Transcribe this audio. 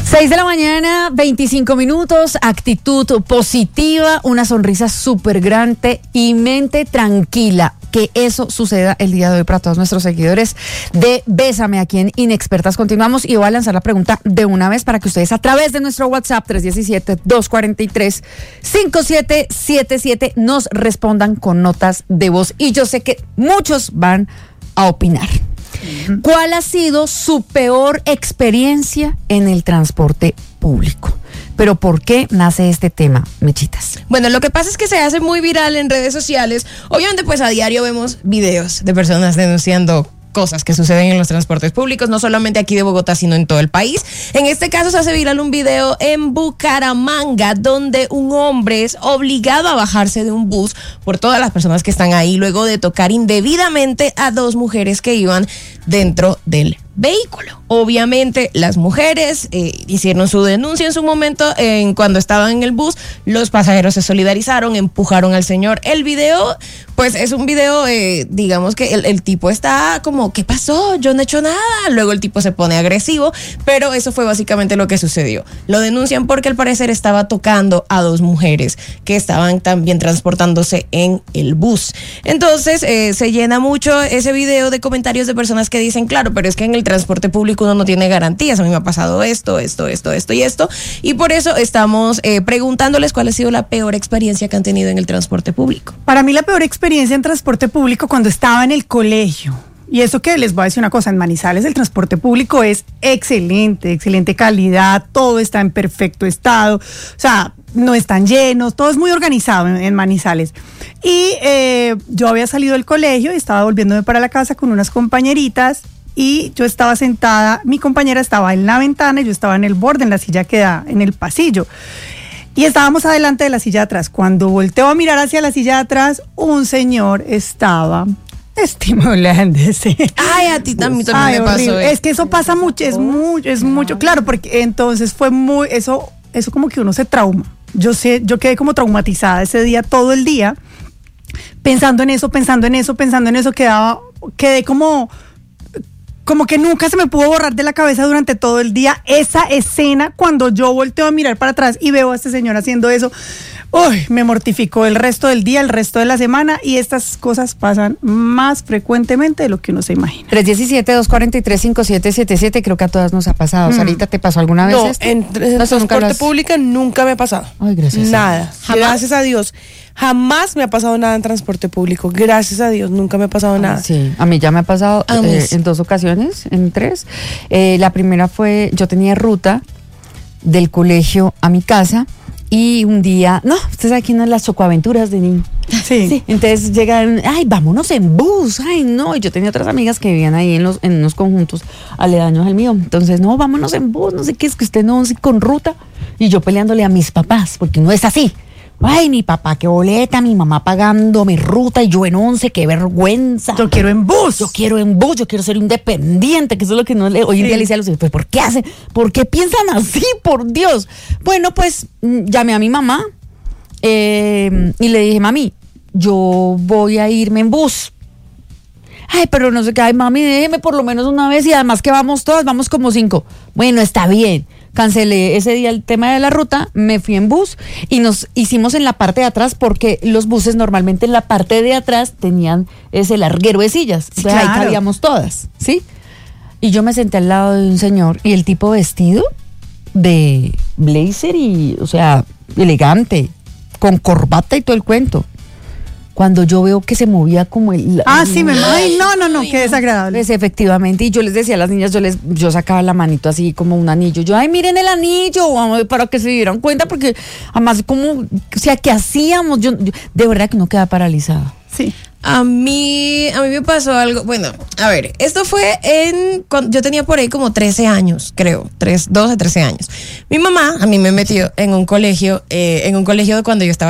6 de la mañana, 25 minutos, actitud positiva, una sonrisa súper grande y mente tranquila. Que eso suceda el día de hoy para todos nuestros seguidores de Bésame aquí en Inexpertas. Continuamos y voy a lanzar la pregunta de una vez para que ustedes a través de nuestro WhatsApp 317-243-5777 nos respondan con notas de voz. Y yo sé que muchos van a opinar. ¿Cuál ha sido su peor experiencia en el transporte público? Pero ¿por qué nace este tema, Mechitas? Bueno, lo que pasa es que se hace muy viral en redes sociales. Obviamente, pues a diario vemos videos de personas denunciando cosas que suceden en los transportes públicos, no solamente aquí de Bogotá, sino en todo el país. En este caso se hace viral un video en Bucaramanga, donde un hombre es obligado a bajarse de un bus por todas las personas que están ahí, luego de tocar indebidamente a dos mujeres que iban dentro del vehículo. Obviamente las mujeres hicieron su denuncia en su momento cuando estaban en el bus. Los pasajeros se solidarizaron, empujaron al señor. El video, pues es un video, digamos que el tipo está como, ¿qué pasó? Yo no he hecho nada. Luego el tipo se pone agresivo, pero eso fue básicamente lo que sucedió. Lo denuncian porque al parecer estaba tocando a dos mujeres que estaban también transportándose en el bus. Entonces se llena mucho ese video de comentarios de personas que dicen, claro, pero es que en el transporte público uno no tiene garantías. A mí me ha pasado esto y esto. Y por eso estamos preguntándoles cuál ha sido la peor experiencia que han tenido en el transporte público. Para mí la peor experiencia en transporte público cuando estaba en el colegio. Y eso que les voy a decir una cosa, en Manizales el transporte público es excelente calidad, todo está en perfecto estado, o sea, no están llenos, todo es muy organizado en Manizales. Y yo había salido del colegio y estaba volviéndome para la casa con unas compañeritas y yo estaba sentada, mi compañera estaba en la ventana y yo estaba en el borde, en la silla que da en el pasillo. Y estábamos adelante de la silla de atrás. Cuando volteo a mirar hacia la silla de atrás, un señor estaba estimulándose. Ay, a ti también me pasó. Es que eso pasa mucho, es mucho, claro, porque entonces fue muy, eso como que uno se trauma. Yo quedé como traumatizada ese día, todo el día, pensando en eso, quedé como que nunca se me pudo borrar de la cabeza durante todo el día esa escena. Cuando yo volteo a mirar para atrás y veo a este señor haciendo eso, uy, me mortificó el resto del día, el resto de la semana, y estas cosas pasan más frecuentemente de lo que uno se imagina. 317-243-5777, creo que a todas nos ha pasado. Sarita, ¿te pasó alguna vez esto? En transporte público nunca me ha pasado. Ay, gracias. Nada. Gracias a Dios. Jamás me ha pasado nada en transporte público. Gracias a Dios, nunca me ha pasado nada. Sí, a mí ya me ha pasado en 2 ocasiones, en 3. La primera fue, yo tenía ruta del colegio a mi casa y un día, ustedes aquí en las chocoaventuras de niño. Sí. Entonces llegan, ay, vámonos en bus, ay, no. Y yo tenía otras amigas que vivían ahí en unos conjuntos aledaños al mío. Entonces, no, vámonos en bus, no sé qué, es que usted no, con ruta. Y yo peleándole a mis papás, porque no es así. Ay, mi papá, qué boleta, mi mamá pagando mi ruta y yo en 11, qué vergüenza. Yo quiero en bus. Yo quiero ser independiente, que eso es lo que hoy en día le dice a los hijos. Pues, ¿por qué hacen? ¿Por qué piensan así, por Dios? Bueno, pues, llamé a mi mamá y le dije, mami, yo voy a irme en bus. Ay, pero no sé qué, ay, mami, déjeme por lo menos una vez y además que vamos todas, vamos como 5. Bueno, está bien. Cancelé ese día el tema de la ruta, me fui en bus y nos hicimos en la parte de atrás porque los buses normalmente en la parte de atrás tenían ese larguero de sillas. Sí, claro. Ahí cabíamos todas, ¿sí? Y yo me senté al lado de un señor y el tipo vestido de blazer y, o sea, elegante, con corbata y todo el cuento. Cuando yo veo que se movía como el... sí, ay, no, qué desagradable. Pues efectivamente, y yo les decía a las niñas, yo sacaba la manito así como un anillo. Yo, ay, miren el anillo, para que se dieran cuenta, porque además como, o sea, ¿qué hacíamos? Yo de verdad que no quedaba paralizada. Sí. A mí me pasó algo, bueno, a ver, esto fue cuando yo tenía por ahí como 13 años, creo, 12, 13 años. Mi mamá a mí me metió en un colegio de cuando yo estaba